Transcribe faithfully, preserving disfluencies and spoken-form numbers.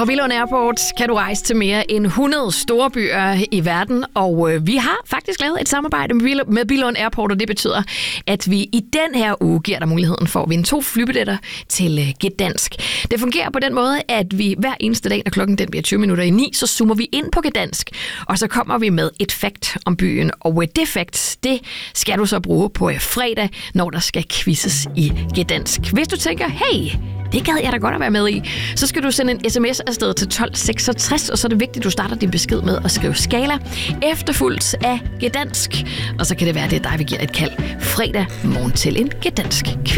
Fra Billund Airport kan du rejse til mere end hundrede store byer i verden, og øh, vi har faktisk lavet et samarbejde med Billund Airport, og det betyder, at vi i den her uge giver dig muligheden for at vinde to flybilletter til øh, Gdansk. Det fungerer på den måde, at vi hver eneste dag, når klokken den bliver tyve minutter i ni, så zoomer vi ind på Gdansk, og så kommer vi med et fact om byen, og øh, det fact, det skal du så bruge på øh, fredag, når der skal quizzes i Gdansk. Hvis du tænker, hey, det gad jeg da godt at være med i, så skal du sende en sms afsted til tolv seksogtres, og så er det vigtigt, at du starter din besked med at skrive skala, efterfulgt af Gdansk, og så kan det være, det er dig, vi giver et kald fredag morgen til en Gdansk quiz.